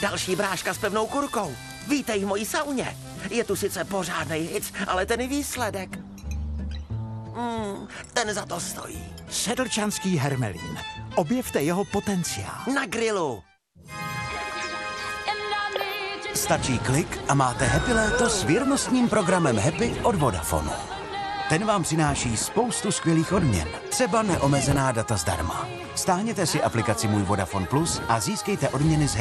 další bráška s pevnou kurkou. Vítej v mojí sauně. Je tu sice pořádnej hic, ale ten výsledek... ten za to stojí. Sedlčanský hermelín. Objevte jeho potenciál. Na grilu. Stačí klik a máte Happy léto s věrnostním programem Happy od Vodafonu. Ten vám přináší spoustu skvělých odměn, třeba neomezená data zdarma. Stáhněte si aplikaci Můj Vodafone Plus a získejte odměny z